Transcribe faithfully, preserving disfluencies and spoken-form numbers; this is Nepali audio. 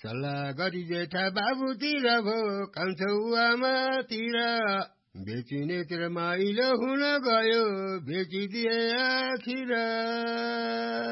सल्लाह गरी जेठा बाबुतिर भो कान्छो आमातिर बेचिनेतिर माइलो हुन गयो बेचिदिए आखिर